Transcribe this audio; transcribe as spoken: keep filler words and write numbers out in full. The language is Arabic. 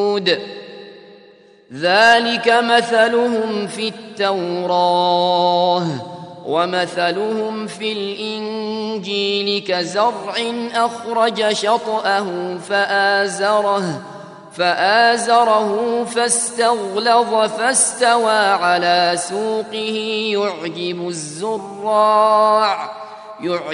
ذلك مثلهم في التوراة ومثلهم في الإنجيل كزرع أخرج شطأه فآزره فآزره فاستغلظ فاستوى على سوقه يعجب الزراع